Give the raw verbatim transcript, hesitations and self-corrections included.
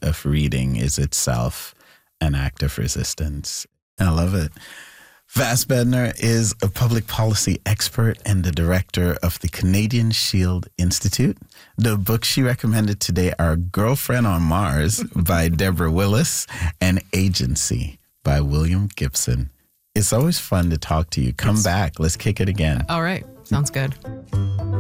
of reading is itself an act of resistance. I love it. Vas Bednar is a public policy expert and the director of the Canadian Shield Institute. The books she recommended today are Girlfriend on Mars by Deborah Willis and Agency by William Gibson. It's always fun to talk to you. Come back. Let's kick it again. All right. Sounds good.